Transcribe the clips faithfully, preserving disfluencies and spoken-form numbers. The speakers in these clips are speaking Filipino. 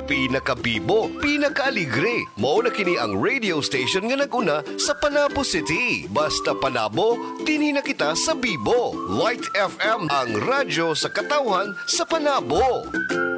pinakabibo, pinakaaligre. Mao na kini ang radio station nga naguna sa Panabo City. Basta Panabo, dinhi na kita sa Bibo. Light F M, ang radyo sa katawhan sa Panabo.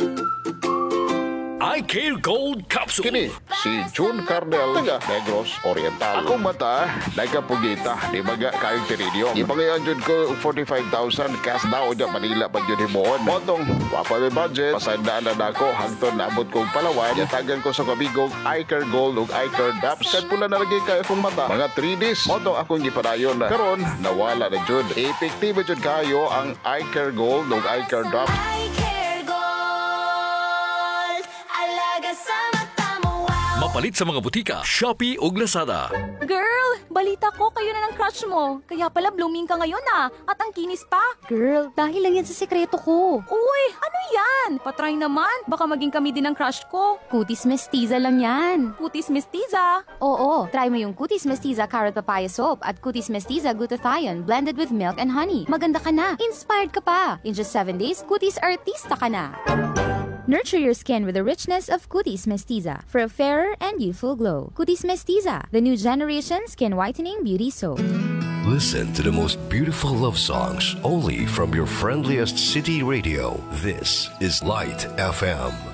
I Care Gold Capsule. Kini si June Cardel, taga Negros Oriental. Akong mata, nagkapugita, di baga kayong tiridiyo. Ipangayon dyan ko forty-five thousand cash daw dyan Manila pa dyan himoon. Motong, wapa may budget, pasandaan na ako, hangtod naabot kong Palawan, yatagan ko sa kabigong I Care Gold o I Care Daps. Kat pula na lagi kayo akong mata, mga three days. Motong akong gipadayon na. Karon, nawala na dyan. Epektibo dyan kayo ang I Care Gold o I Care Daps. Mapalit sa mga butika, Shopee ug Lazada. Girl, balita ko kayo na ng crush mo. Kaya pala blooming ka ngayon ah. At ang kinis pa. Girl, dahil lang yan sa sekreto ko. Uy, ano yan? Patry naman. Baka maging kami din ang crush ko. Cutis Mestiza lang yan. Cutis Mestiza. Oo, try mo yung Cutis Mestiza Carrot Papaya Soap at Cutis Mestiza Glutathione blended with milk and honey. Maganda ka na. Inspired ka pa. In just seven days, Cutis Artista ka na. Nurture your skin with the richness of Cutis Mestiza for a fairer and youthful glow. Cutis Mestiza, the new generation skin whitening beauty soap. Listen to the most beautiful love songs only from your friendliest city radio. This is Light F M.